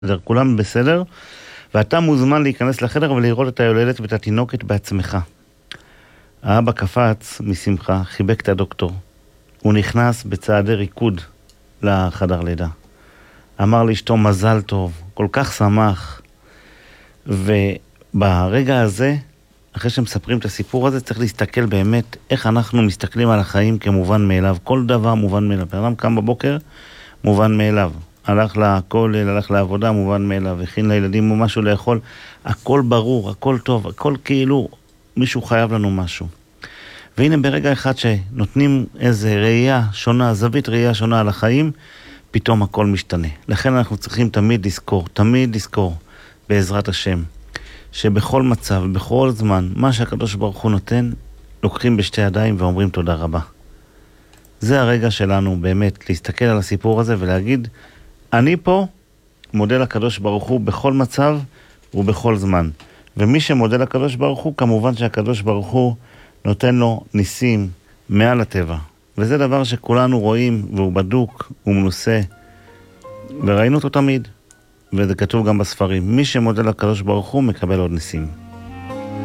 כולם בסדר, ואתה מוזמן להיכנס לחדר ולראות את היולדת ואת התינוקת בעצמך. האבא קפץ משמחה, חיבק את הדוקטור. הוא נכנס בצעדי ריקוד לחדר לידה. אמר לאשתו מזל טוב, כל כך שמח. וברגע הזה, אחרי שמספרים את הסיפור הזה, צריך להסתכל באמת איך אנחנו מסתכלים על החיים כמובן מאליו. כל דבר מובן מאליו. אדם קם בבוקר, מובן מאליו. הלך לכולל, הלך לעבודה, מובן מאליו. הכין לילדים משהו לאכול. הכל ברור, הכל טוב, הכל כאילו מישהו חייב לנו משהו. והנה ברגע אחד שנותנים איזה ראייה שונה, זווית ראייה שונה על החיים, פתאום הכל משתנה. לכן אנחנו צריכים תמיד לזכור, בעזרת השם, שבכל מצב, בכל זמן, מה שהקדוש ברוך הוא נותן, לוקחים בשתי ידיים ואומרים תודה רבה. זה הרגע שלנו באמת להסתכל על הסיפור הזה ולהגיד, אני פה מודה לקדוש ברוך הוא בכל מצב ובכל זמן. ומי שמודה לקדוש ברוך הוא, כמובן שהקדוש ברוך הוא נותן לו ניסים מעל הטבע. וזה דבר שכולנו רואים, והוא בדוק, הוא מנוסה, וראינו אותו תמיד. וזה כתוב גם בספרים. מי שמודה לקדוש ברוך הוא מקבל עוד ניסים.